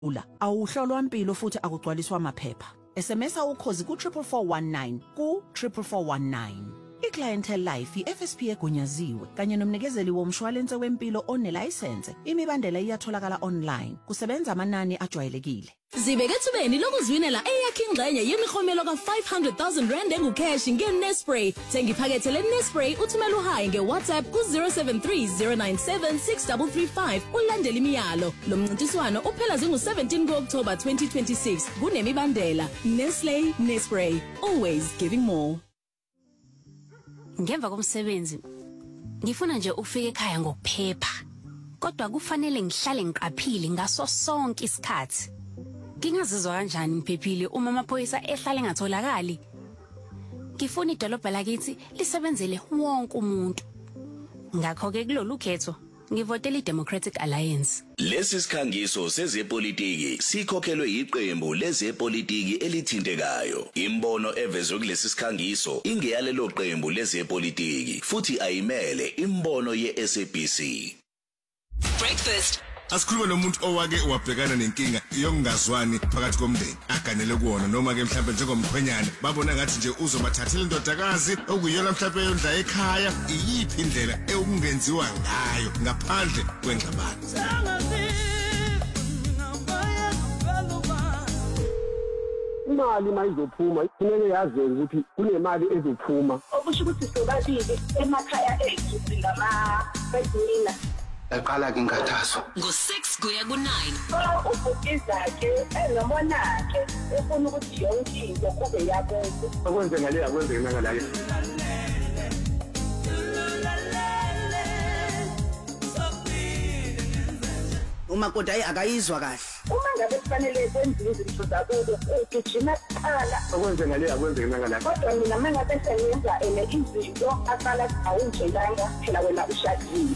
awuhlolwa impilo futhi akugcwaliswa amaphepha. SMSa ukhozi ku 44419 ku 44419. iClientele Life iFSP egunyaziwe kanye nomnikezeli womshwalense wempilo onelicense. Imibandela iyatholakala online. Kusebenza amanani ajwayelekile. Zibekethubeni lokuzwinela eyakhe ingxenye yemihomelo ka500,000 rand engucash ngeNespray. Sengiphakethe leNespray uthumela uhayi ngeWhatsApp ku 0730976335 ulandele imiyalo. Lo mncintiswano uphela zingu17 kuOctober 2026. Kunemibandela. Nestlé Nespray, always giving more. Ngemva komsebenzi ngifuna nje ufike ekhaya ngokuphepha. Kodwa kufanele ngihlale ngiqaphile ngaso sonke isikhathi. Ngingazizwa kanjani ngiphephile uma amaphoyisa ehlale engatholakali? Ngifuna idolobha lakithi lisebenzele wonke umuntu. Ngakho ke kulolu khetho ngivotela iDemocratic Alliance. Lesi sikhangiso sezepolitiki sikhokhelwe iqembu lezepolitiki elithintekayo. Imbono evezwe kulesi sikhangiso ingeyalelo qembu lezepolitiki futhi ayimele imbono yeSABC. Breakfast. Asikhuluma nomuntu owake wabhekana nenkinga yokungazwani phakathi komndeni aganele kuwona noma ke mhlawumbe njengomkhwenyana babona ngathi nje uzobathathela indodakazi okuyona mhlawumbe yondla ekhaya iyiphi indlela ekungenziwa ngayo ngaphandle kwengxabano. Imali mayizophuma kumele yazi ukuthi kunemali ezophuma. Okusho ukuthi sobabili emakhaya ethu singama-breadwinner. Aqala ke ngathaso Ngo6 kuya ku9. Ubukizakhe engamonakhe ufuna ukuthi yonke into kube yakho. Akwenze ngale akwenze ngale. umakoti akayizwa kahle. Uma ngabe kufanele kwenziwe izinto zakubo ugijima kuqala. Akwenze ngale akwenze ngale. Kodwa mina mangabe sengenza izinto aqala awunjelanga phela wena ushadile.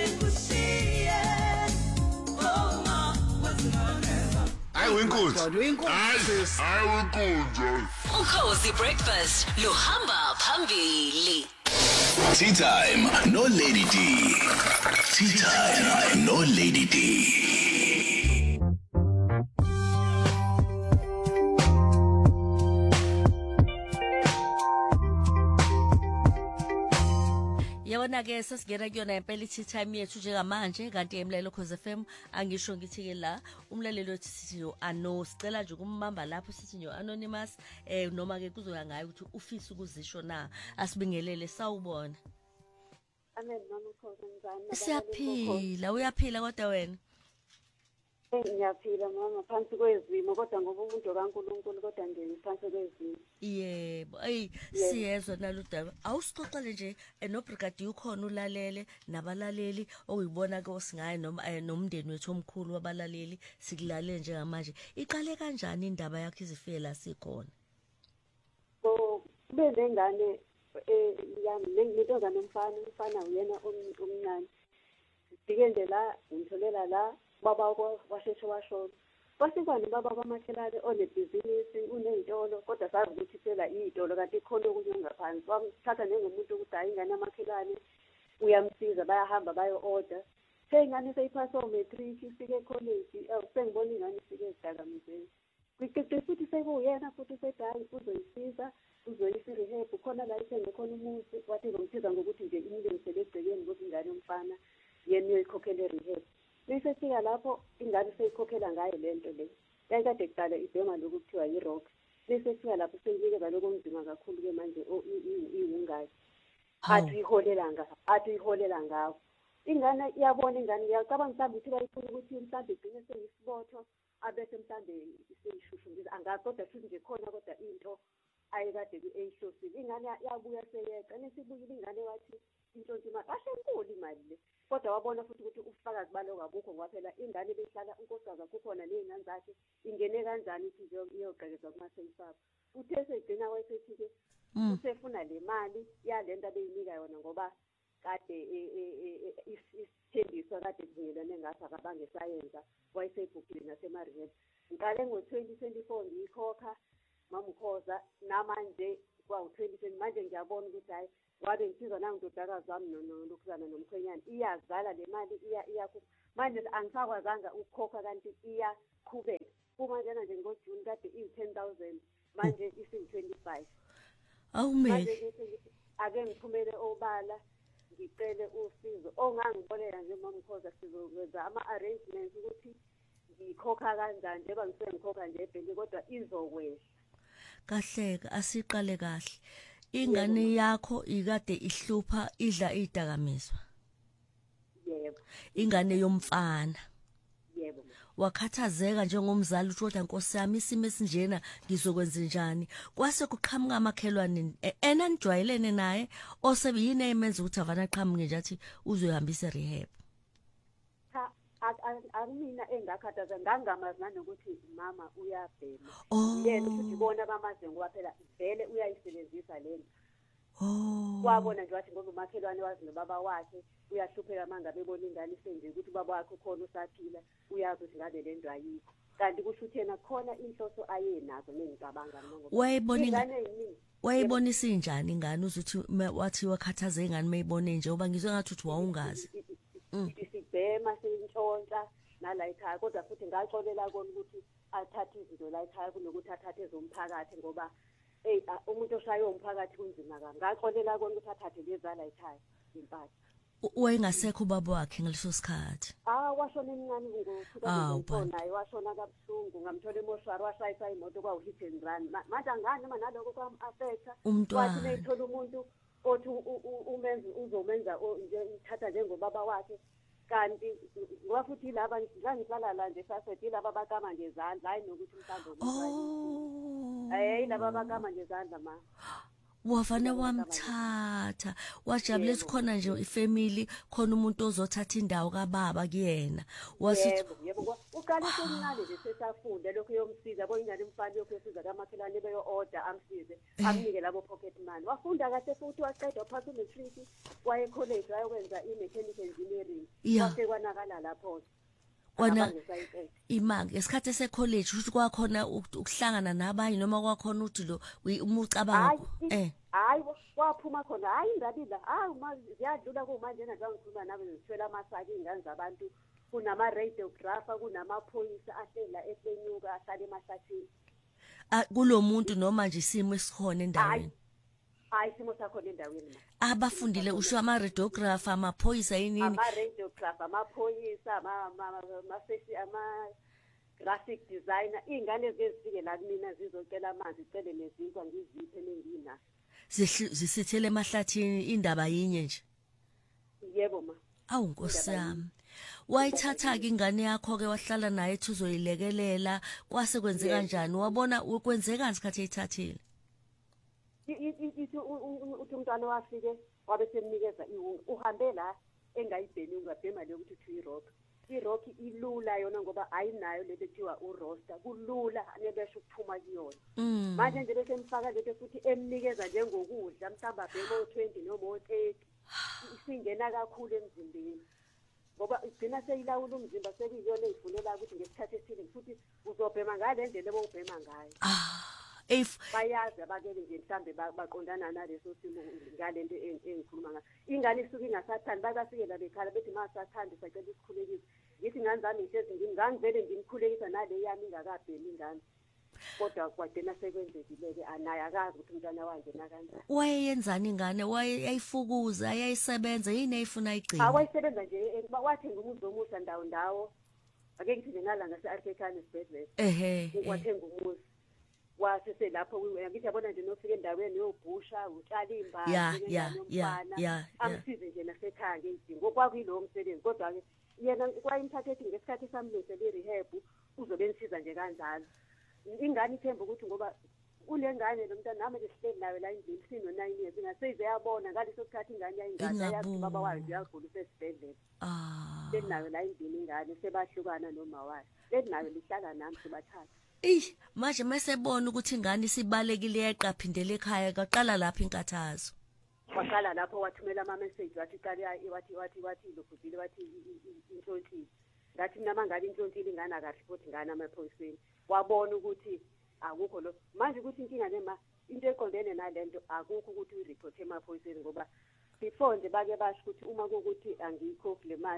Hayi wenkunzi. Hayi wenkunzi. Ukhozi breakfast luhamba phambili. Tea time, no Lady D. Tea time, no Lady D. Yabona ke sesingena kuyona impela ithi time yethu njengamanje kanti emlelo Khosi FM angisho ngithi ke la umlaleli wethi sithi ano sicela nje kumbamba lapho sithi nje anonymous noma ke kuzoya ngayo ukuthi ufisa ukuzisho na asibingelele sawubona. Amen mama Khosi ngizana. Siyaphila uyaphila kodwa wena. Ngiyaphila mama phansi kwezimo kodwa ngoba umuntu kaNkulunkulu kodwa nje ngiphansi kwezimo. Yebo siyezwa naludaba awusixoxele nje nobrigadier ukhona ulalele nabalaleli oyibona ke osingayi noma nomndeni wethu omkhulu wabalaleli sikulale njengamanje iqale kanjani indaba yakho izifela sikhona. Kube nengane ngintozana umfana uyena omncane sifike nje la ngitholela la baba washeshe washona kwasikwane baba bamakhelane onebhizinisi unezitolo kodwa sazi ukuthi phela izitolo kanti khona okunye ngaphansi wamthatha njengomuntu ukuthi hayi ingane yamakhelane uyamsiza bayahamba bayo order ingane seyiphasa matric ifike college sengibona ingane ifike ezidakamizweni kwiqeqe futhi sekuyena futhi sedayi uzoyisiza uzoyisa rehab khona la isengekhona umuzi wathi ngomthiza ngokuthi nje imilungisele egcekeni ngoba ingane yomfana yena uyikhokhele rehab. Befika lapho ingane seyikhokhela ngayo lento le. Yayikade kuqala idema lokuthiwa yirock. Befika lapho seyike balokunzima kakhulu ke manje iwungayi. Athi iholela ngawo. Ingane iyabona ingane iyacabanga mhlawumbe ukuthi bayifuna ukuthi mhlawumbe igcine seyisibotho abese mhlawumbe iseyishushumbisa angakodwa futhi nje khona kodwa into ayekade eyihlosile. Ingane yabuya seyeqa nesibuyile ingane wathi intshontshe maqashe enkulu imali le. Kodwa wabona futhi ukuthi ufakazi baloko abukho ngoba phela ingane behlala unkosikazi kukhona nezingane zakhe ingene kanjani ukuthi iyoqekezwa kumaseyisapho uthe segcina wayesethi ke usefuna le mali yalento abeyinika yona ngoba kade isithembiso kade kuvunyelwane ngaso akabangesayenza wayesebhukile nasemarehab. Ngiqale ngo-2024 ngiyikhokha mamukhoza namanje kwawu-2020 manje ngiyabona ukuthi hayi wabe ngisiza nangidodakazi wami nokukhuzana nomkhwenyana iyazala le mali iya manje angisakwazanga ukukhokha kanti iya siqhubeke uma njena nje ngoJune kade iyi10,000 manje isi25 awumeke ake ngiphumele obala ngicele usizo ongangiboleka nje mamkhoza sizokwenza ama-arrangements ukuthi ngikhokha kanjani njengoba ngisengikhokha nje ebhenki kodwa izokwehla kahleka asiqale kahle ingane yakho ikade ihlupha idla idakamizwa yebo ingane yomfana yebo wakhathazeka njengomzali uthi Nkosi yami isimo esinjena ngizokwenza njani kwase kuqhamuka amakhelwane enanijwayelene naye osebe yini emenza ukuthi avana qhamuke nje athi uzohambisa rehab cha amina engakhathaza ngangamazi nanokuthi mama uyabhema yena futhi bona bamaze ngoba phela vele uyayisebenzisa lento kwabona nje wathi ngoba umakhelwane wazi nobaba wakhe uyahlupheka manga bebona ingane isenje ukuthi ubaba wakhe khona usaphila uyazi ukuthi ngabe lento ayikho kanti kusho ukuthi yena khona inhloso ayenazo nengicabanga ngoba wayibonisa injani ingane uzuthi wathi wakhathaze ingane mayibone nje oba ngizwe ngathi uthi wawungazi isibhema sentshontsha nala ekhaya kodwa futhi ngaxolela kona ukuthi athathe izinto la ekhaya kunokuthi athathe ezomphakathi ngoba umuntu oshaye umphakathi kunzima kabi ngaxolela kona ukuthi athathe lezala ekhaya impahla wayengasekho ubaba wakhe ngaleso sikhathi washona emncane ngo-2004 naye washona kabuhlungu ngamthola emoshwari washayisa imoto kwawu-hit and run manje angani noma naloko kwam-affecta wathi neyithola umuntu othi uzomenza uthatha njengobaba wakhe kanti ngoba futhi laba ngihlala la nje sasethi laba bakama ngezandla hayi nokuthi mhlawumbe laba bakama ngezandla ma wafane wamthatha wajabule sikhona nje ifamily khona umuntu ozothatha indawo kababa kuyena yebo uqale semncane nje sesafunde lokho yomsiza boyingane umfana yokusiza kamakhelwane beyo order amsize amnike labo pocket money wafunda kahle futhi waqeda phakathi matric waye college wayokwenza i-mechanical engineering wasekwanakala lapho kwana imanga esikhathi secollege ukuthi kwakhona ukuhlangana nabanye noma kwakhona uthi lo umucabanga hayi waphuma khona hayi indabila uma ziyadlula kumanje njengoba ngikhuluma nawe ngithwela amasaki ingane zabantu kunama radiographer kunamaphoyisa ahlela esenyuka ahlala emahlathini kulomuntu noma nje isimo esikhona endaweni hayi simo sakho endaweni abafundile usho ama radiographer amaphoyisa yini ama radiographer amaphoyisa ama graphic designer ingane ezifike la kumina zizocela amanzi icele nezinkwa ngiziphe nengina zisithele emahlathini indaba yinye nje yebo ma awu Nkosi yami wayithatha ke ingane yakho ke wahlala naye ethi uzoyilekelela kwase kwenzeka kanjani wabona ukwenzeka isikhathi eyithathile uthi umntwana wafike wabe semnikeza iwunga uhambe la engayibheni ungabhema le ukuthi i-rock ilula yona ngoba ayinayo le bethiwa uroster kulula nebesho ukuphuma kuyona manje nje bese mfaka lethe futhi emnikeza njengokudla mhlamba bhema o20 noma o30 isingena kakhulu emzimbeni ngoba igcina seyilawula umzimba sekuyiyona eyifunela ukuthi ngesikhathi esithile futhi uzobhema ngale ndlela ebowubhema ngayo bayazi abakele nje mhlambe baqondana naleso simo ngalento engikhuluma ngayo ingane isuke ingasathandi bakasikela bekhala bethi masathandi sacela isikhulekise ngithi ingane zami ngihlezi ngangivele ngimkhulekisa nale yami ingakabhemi ingane kodwa kwadena sekwenzekile-ke anaye akazi ukuthi umntwana wanje nakanjani wayeyenzani ingane wayeyifukuza yayisebenza yini eyifuna igcina wayisebenza nje wathenga umuzi omusha ndawo ake ngithi nje ngala ngase-African isibhedlela wathenga umuzi wasese lapho ngithi yabona nje nofika endaweni yobhusha utshala imbazi amsize nje nasekhaya ngezidingo kwakuyilowo msebenzi kodwa-ke yena kwayimthatha ethi ngesikhathi samlungisela i-rehab uzobe nisiza nje kanjalo ingane ithemba ukuthi ngoba ule ngane lo mntwana nami nje sihleli nawe la endlini sino-9 years ingaseyize yabona ngaleso sikhathi ingane yayingane yayazi ubaba wayo nje uyagula usesibhedlela leli nawe la endlini ingane sebahlukana noma wayo leli nawe lihlala nami sibathatha manje mesebona ukuthi ingane isibalekile yayiqaphindela ekhaya kaqala lapha inkathazo waqala lapho wathumela ama-message wathi wathi lokhuzile wathi inhlontshile ngathi mina mangane inhlontshile ingane akaripoti ngane amaphoyiseni wabona ukuthi akukho lo manje ukuthi inkinga nema into eqondene nalento akukho ukuthi uyiripothe emaphoyiseni ngoba before nje bake basho ukuthi uma kuwukuthi angikho kule mali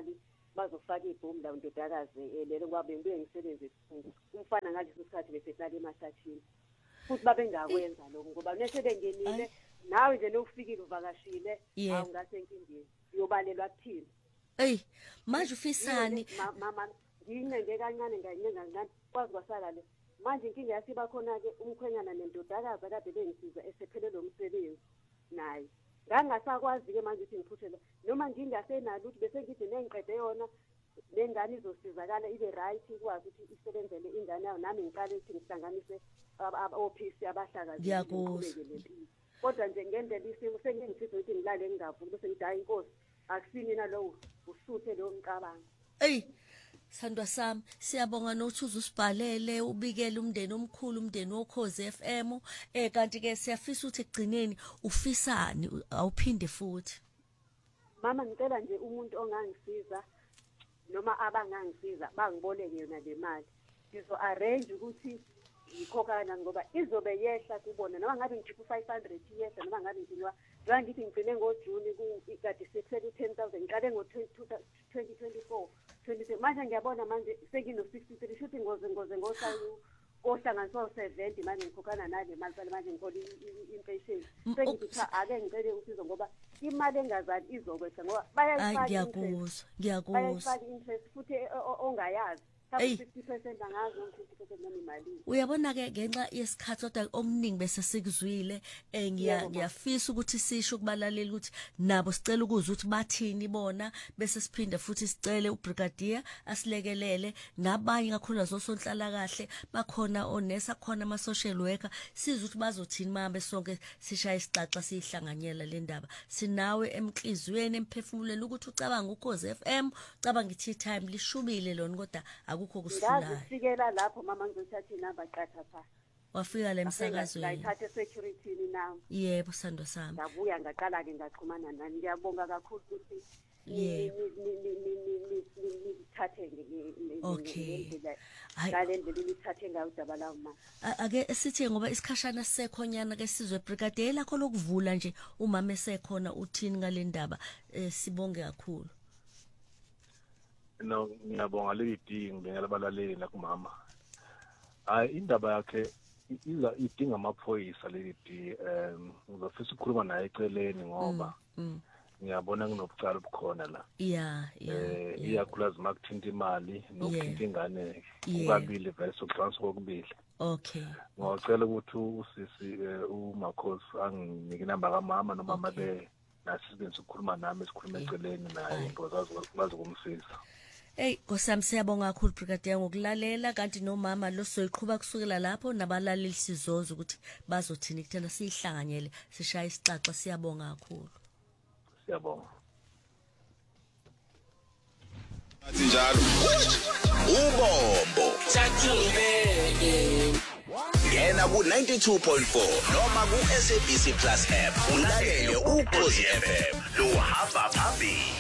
bazofaka ibhomu la ndodakazi lelo ngoba bengibuye ngisebenze umfana ngaleso sikhathi bese hlala emathathini futhi babengakwenza lokho ngoba nese bengenile nawe nje lokufikile uvakashile awungase enkingeni uyobalelwa kuthini manje ufisani mama nginenge kancane ngancane kwazi kwasala le manje inkinga yasiba khona ke umkhwenyana nendodakazi kade bengisiza esephelelo umsebenzi naye ngangasakwazi ke manje ukuthi ngiphuthele noma ngingasenalo ukuthi bese ngithi nengiqede yona lengane izosizakala ibe right ikwazi ukuthi isebenzele ingane yayo nami ngiqale ukuthi ngihlanganise OPC abahlakazi ngiyakuzwa kodwa nje ngendlela isimo sengingifisa ukuthi ngilale ngingavuki bese ngithi hayi inkosi akusini nalowo usuthe lo mcabango Sandwa sami siyabonga nothuza usibhalele ubikele umndeni omkhulu umndeni woKhozi FM kanti ke siyafisa ukuthi egcineni ufisani awuphinde futhi mama ngicela nje umuntu ongangisiza noma abangangisiza bangiboleke yona le mali ngizo arrange ukuthi ikhokhana ngoba izobe yehla kubona noma ngabe ngikhipha 500 yehla noma ngabe ngidinwa ngithi ngigcine ngoJuni kade sekuthela 10,000 ngiqale ngo2024 manje ngiyabona manje sekino 63 shuthi ngoze ngosayu kohlanganiswa 70 manje ngikhokhana nale mali manje ngikhola impatient sengithi ake ngicele usizo ngoba imali engazali izokwehla ngoba bayayifaka interest futhi ongayazi 50% angazi 50% noma imali uyabona ke ngenxa yesikhathi kodwa okuningi bese sikuzwile ngiyafisa ukuthi sisho kubalalela ukuthi nabo sicela ukuzwa ukuthi bathini bona bese siphinde futhi sicele ubrigadier asilekelele nabanye kakhulu zosonhlala kahle bakhona onesa khona ama social worker sizwe ukuthi bazothini mabe sonke sishaya isixaxa sihlanganyela le ndaba sinawe emklizweni emphefumulweni ukuthi ucabanga uKhozi FM ucabanga ithi time lishubile lona kodwa akukho kusifulayo ngazisikela lapho mama ngizothatha inamba qatha pha wafika la emsakazweni ngayithatha security nawo yebo sando sami ngabuya ngaqala ke ngaxhumana nani ngiyabonga kakhulu ukuthi nithathe ngale ndlela lithathe ngayo udaba lawo ma ake sithi ngoba isikhashana sekhonyana ke sizwe brigadier lakho lokuvula nje umama esekhona uthini ngale ndaba sibonge kakhulu no ngiyabonga leli ngibengela abalaleli la kumama indaba yakhe idinga amaphoyisa leli ngizofisa ukukhuluma naye eceleni ngoba ngiyabona kunobucala obukhona la iyakhulaza makuthinta imali nokuthinta ingane ukabili vele sokuhlanganiswa kokubili ngicela ukuthi usisi uMakhosi anginike inamba kamama noma mama nasibenze ukukhuluma nami sikhuluma eceleni naye bazokumsiza Nkosami siyabonga kakhulu brigadier ngokulalela kanti nomama lo soyiqhubeka kusukela lapho nabalaleli sizoza ukuthi bazothini kuthena sihlanganyele sishaya isixaxa siyabonga kakhulu siyabonga athi njalo ubombo ngena ku 92.4 noma ku SABC Plus app ulalele uKhozi FM lo hamba phambili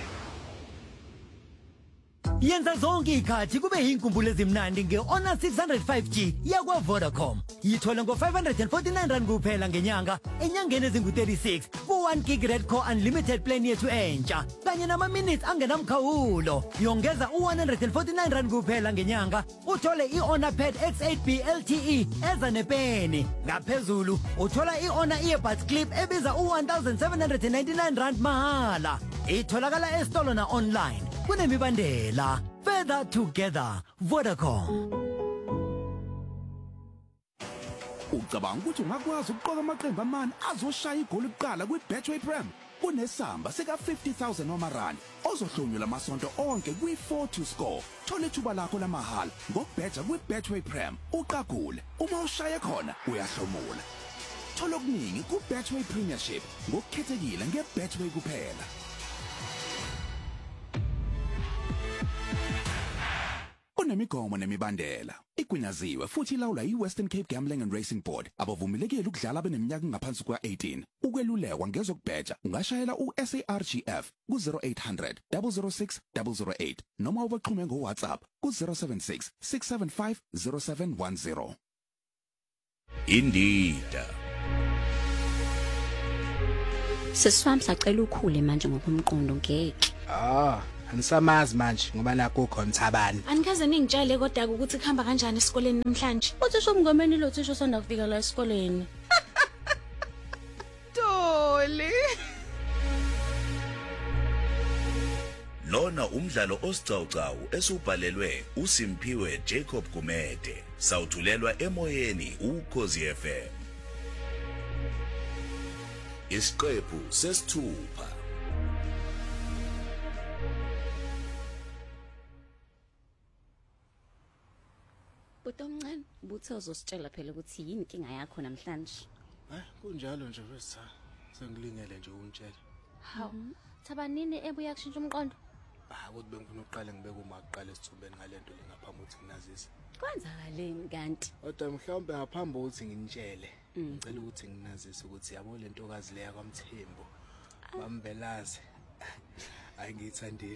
Yenza zonke ikhathi kube inkumbulo ezimnandi ngeHonor 605G yakwa Vodacom. Yithola ngo549 rand kuphela ngenyanga enyangeni ezingu36 ku1 gig red core unlimited plan yethu entsha. Kanye nama minutes angenamkhawulo. Yongeza u149 rand kuphela ngenyanga uthole iHonor Pad X8B LTE eza nepeni. Ngaphezulu uthola iHonor earbuds clip ebiza u1799 rand mahala. Itholakala esitolo na online. Kunemibandela. Further together. Vodacom. Ucabanga ukuthi ungakwazi ukuqoka amaqembu amane azoshaya igoli kuqala kwiBetway Prem? Kunesamba sika 50,000 omarandi ozohlonyelwa amasonto onke kwi4 to score. Thola ithuba lakho lamahala ngokubheja kwiBetway Prem. Uqagule uma ushaya khona uyahlomula. Thola okuningi kuBetway Premiership ngokukhethekile ngeBetway kuphela. Kunemigomo nemibandela igunyaziwe futhi ilawulwa yiWestern Cape Gambling and Racing Board abavumelekile ukudlala beneminyaka ngaphansi kwa18 ukwelulekwa ngezokubheja ungashayela uSARGF ku0800 006 008 noma ubaxhume ngoWhatsApp ku076 675 0710 Indeed Seswami sacela ukhule manje ngokumqondo ngeke Anisamazi manje ngoba nakho khona Thabani. Anikaze ningitshele kodwa ukuthi kuhamba kanjani esikoleni namhlanje. Uthisha umngomeni lo thisha usanda kufika la esikoleni. Toli. Lona umdlalo osiqhawqhawo esubhalelwe uSimphiwe Jacob Gumede sawuthulelwa emoyeni uKhosi FM. Isiqephu sesithupha. Butomncane buthe uzositshela phela ukuthi yini inkinga yakho namhlanje. Kunjalo nje bese sengilingele nje untshela. Hawu, Thabanini ebuya kushintsha umqondo. Ukuthi bengifuna uqale ngibeke uma aqala esithubeni ngalento lengaphambi ukuthi nginazise. Kwenzakaleni kanti? Kodwa mhlawumbe ngaphambi ukuthi nginitshele, ngicela ukuthi nginazise ukuthi yabo le ntokazi leya kwaMthembu. Bambelazi. Ayingithandile.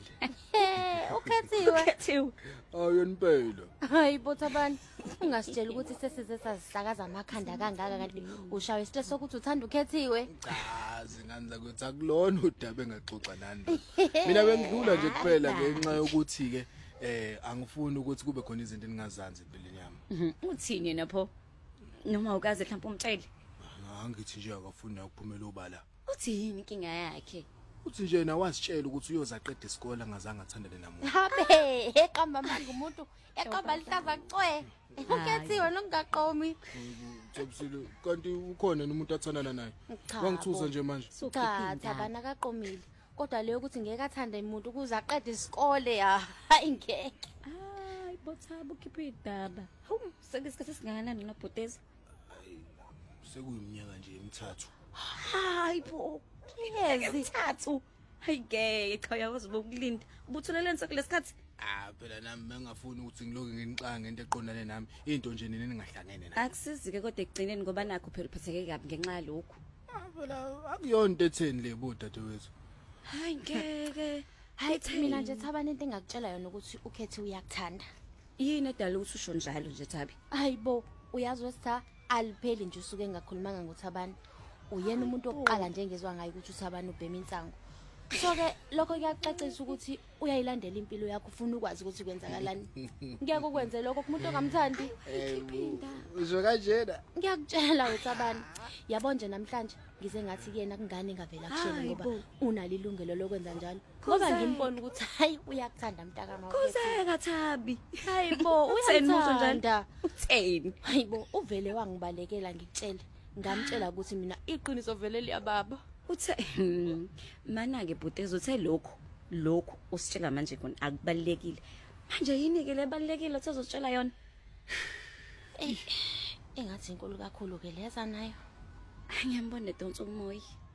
Ukhethiwe. Ayonipela. Hayi Bothabani, ungasitshela ukuthi sesize sasihlakaza amakhanda kangaka kanti ushawe istress sokuthi uthanda ukhethiwe. Cha, zinganza ukuthi akulona udaba engaxoxa nani. Mina bengidlula nje kuphela ngenxa yokuthi ke angifuni ukuthi kube khona izinto eningazanzi empilweni yami. Uthini napho? Noma ukaze mhlawumbe umtshele? Angithi nje akafuni ukuphumela ubala. Uthini inkinga yakhe? Uthi nje nawasitshela ukuthi uyozaqeda isikole angazange athandane namuntu. Habe, eqamba manje umuntu eqamba lihlaza cwe. Ukhethiwe nokungaqomi. Jobsile, kanti ukhona umuntu athandana naye. Wangithusa nje manje. Cha, Thabana kaqomile. Kodwa leyo ukuthi ngeke athande umuntu ukuze aqede isikole hayi ngeke. Hayi Bothaba ukhipha idaba. Hawu, sekuyisikhathi singakanani nobhoteza? Sekuyiminyaka nje emithathu. Hayi bo. Yezithathu. Hayi ke, cha uyawazi bokulinda. Ubuthuleleni sekulesikhathi? Phela nami bengafuni ukuthi ngiloke nginixanga ngento eqondane nami. Into nje nini ningahlangene nayo. Akusizi ke kodwa ekugcineni ngoba nakho phela uphetheke kabi ngenxa yalokho. Phela akuyona etheni le bodadewethu. Hayi ngeke. Hayi mina nje Thabani into engakutshela yona ukuthi ukhethi uyakuthanda. Yini edala ukuthi usho njalo nje Thabi? Hayibo, uyazi wesitha alipheli nje usuke engakhulumanga ngoThabani. Uyena umuntu oqala nje engezwe ngayo ukuthi uThabani ubhema insango. So ke lokho kuyacacisa ukuthi uyayilandela impilo yakho ufuna ukwazi ukuthi kwenzakalani. Ngiyake ukwenze lokho kumuntu ongamthandi. Uzwe kanjena? Ngiyakutshela weThabani. Yabo nje namhlanje ngize ngathi kuyena kungane ngavela kushela ngoba unalo ilungelo lokwenza njalo. Ngoba ngimbona ukuthi hayi uyakuthanda mntaka mawo. Kuseka Thabi. Hayibo uyathanda njalo. Utheni? Hayibo uvele wangibalekela ngikutshela. Ngamtshela ukuthi mina iqiniso vele liyababa. Uthe mana ke Bhuteza uthe lokho usitshela manje khona akubalekile. Manje yini ke lebalekile uzotshela yona? Engathi inkulu kakhulu ke leza nayo. Ngiyambona donsa umoya.